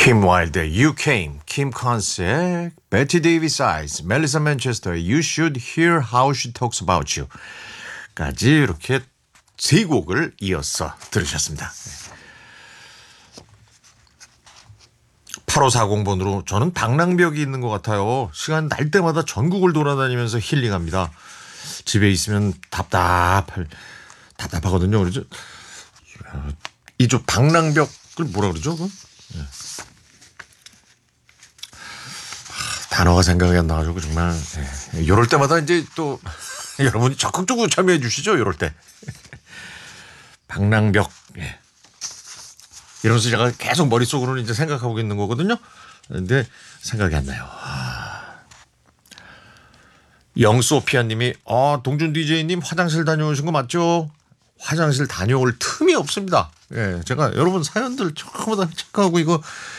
킴 와일드의 You Came, 킴 컨스의 베티 데이비스 아이즈, 멜리사 맨체스터의 You Should Hear How She Talks About You 까지 이렇게 세 곡을 이어서 들으셨습니다. 8540번으로 저는 방랑벽이 있는 것 같아요. 시간 날 때마다 전국을 돌아다니면서 힐링합니다. 집에 있으면 답답하거든요. 그러죠? 이쪽 방랑벽을 뭐라 그러죠? 단어가 생각이 안 나가지고 정말 이럴 때마다 이제 또 여러분이 적극적으로 참여해 주시죠. 이럴 때 방랑벽 이러면서 제가 계속 머릿속으로는 이제 생각하고 있는 거거든요. 근데 생각이 안 나요. 영소피아님이 동준 DJ님 화장실 다녀오신 거 맞죠? 화장실 다녀올 틈이 없습니다. 제가 여러분 사연들 전부 다 체크하고 이거